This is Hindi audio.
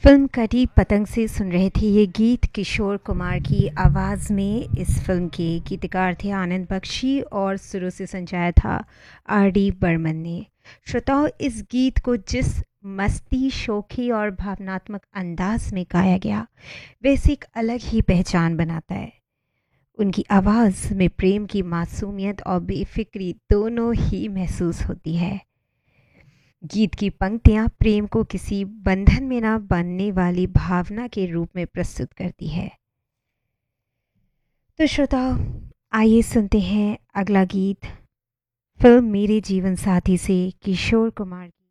फिल्म कटी पतंग से सुन रहे थे ये गीत किशोर कुमार की आवाज़ में। इस फिल्म के गीतकार थे आनंद बख्शी और सुरों से संजाया था आर डी बर्मन ने। श्रोताओं, इस गीत को जिस मस्ती, शोखी और भावनात्मक अंदाज में गाया गया वैसे एक अलग ही पहचान बनाता है। उनकी आवाज़ में प्रेम की मासूमियत और बेफिक्री दोनों ही महसूस होती है। गीत की पंक्तियां प्रेम को किसी बंधन में ना बांधने वाली भावना के रूप में प्रस्तुत करती है। तो श्रोताओ, आइए सुनते हैं अगला गीत फिल्म मेरे जीवन साथी से किशोर कुमार की।